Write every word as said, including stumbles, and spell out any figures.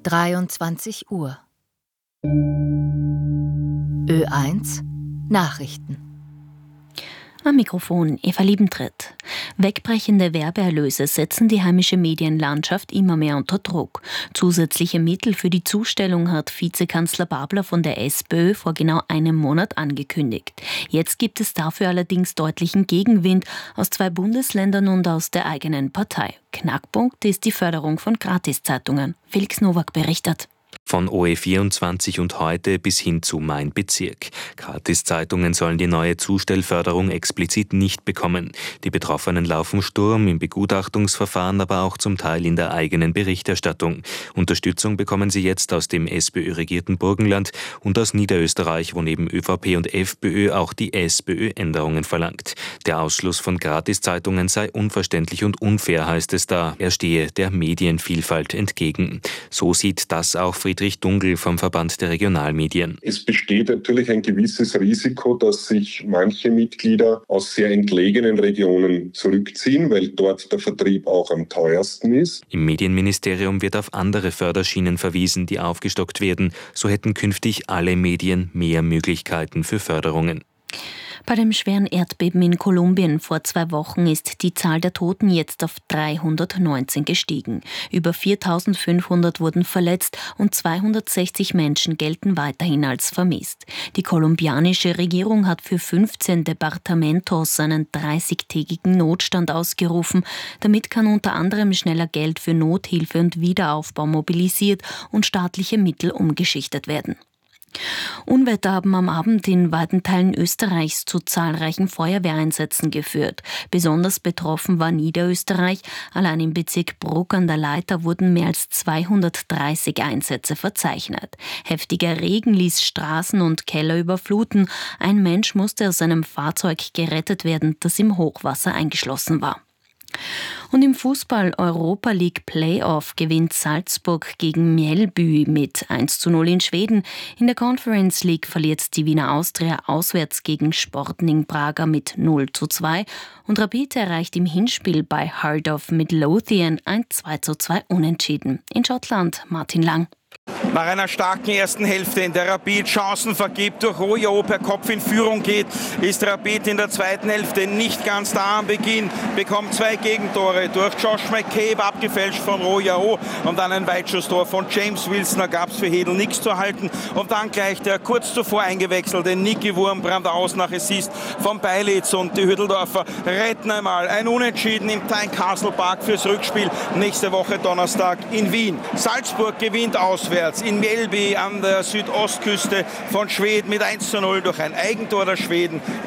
dreiundzwanzig Uhr. Ö eins Nachrichten. Am Mikrofon Eva Liebentritt. Wegbrechende Werbeerlöse setzen die heimische Medienlandschaft immer mehr unter Druck. Zusätzliche Mittel für die Zustellung hat Vizekanzler Babler von der SPÖ vor genau einem Monat angekündigt. Jetzt gibt es dafür allerdings deutlichen Gegenwind aus zwei Bundesländern und aus der eigenen Partei. Knackpunkt ist die Förderung von Gratiszeitungen. Felix Nowak berichtet. Von O E vierundzwanzig und heute bis hin zu Mein Bezirk. Gratiszeitungen sollen die neue Zustellförderung explizit nicht bekommen. Die Betroffenen laufen Sturm im Begutachtungsverfahren, aber auch zum Teil in der eigenen Berichterstattung. Unterstützung bekommen sie jetzt aus dem SPÖ-regierten Burgenland und aus Niederösterreich, wo neben ÖVP und FPÖ auch die SPÖ Änderungen verlangt. Der Ausschluss von Gratiszeitungen sei unverständlich und unfair, heißt es da. Er stehe der Medienvielfalt entgegen. So sieht das auch Friedrich Dungl vom Verband der Regionalmedien. Es besteht natürlich ein gewisses Risiko, dass sich manche Mitglieder aus sehr entlegenen Regionen zurückziehen, weil dort der Vertrieb auch am teuersten ist. Im Medienministerium wird auf andere Förderschienen verwiesen, die aufgestockt werden. So hätten künftig alle Medien mehr Möglichkeiten für Förderungen. Bei dem schweren Erdbeben in Kolumbien vor zwei Wochen ist die Zahl der Toten jetzt auf dreihundertneunzehn gestiegen. Über viertausendfünfhundert wurden verletzt und zweihundertsechzig Menschen gelten weiterhin als vermisst. Die kolumbianische Regierung hat für fünfzehn Departamentos einen dreißigtägigen Notstand ausgerufen. Damit kann unter anderem schneller Geld für Nothilfe und Wiederaufbau mobilisiert und staatliche Mittel umgeschichtet werden. Unwetter haben am Abend in weiten Teilen Österreichs zu zahlreichen Feuerwehreinsätzen geführt. Besonders betroffen war Niederösterreich. Allein im Bezirk Bruck an der Leitha wurden mehr als zweihundertdreißig Einsätze verzeichnet. Heftiger Regen ließ Straßen und Keller überfluten. Ein Mensch musste aus einem Fahrzeug gerettet werden, das im Hochwasser eingeschlossen war. Und im Fußball Europa League Playoff gewinnt Salzburg gegen Mjällby mit eins zu null in Schweden. In der Conference League verliert die Wiener Austria auswärts gegen Sporting Braga mit null zu zwei und Rapid erreicht im Hinspiel bei Heart of Midlothian ein zwei zu zwei Unentschieden. In Schottland Martin Lang. Nach einer starken ersten Hälfte, in der Rapid Chancen vergibt, durch Royao per Kopf in Führung geht, ist Rapid in der zweiten Hälfte nicht ganz da am Beginn, bekommt zwei Gegentore durch Josh McCabe, abgefälscht von Royao und dann ein Weitschusstor von James Wilson, da gab es für Hedl nichts zu halten und dann gleich der kurz zuvor eingewechselte Niki Wurmbrand aus nach Assist von Beilitz und die Hütteldorfer retten einmal ein Unentschieden im Tynecastle Park fürs Rückspiel nächste Woche Donnerstag in Wien. Salzburg gewinnt auswärts in Mjällby an der Südostküste von Schweden mit eins zu null durch ein Eigentor der Schweden.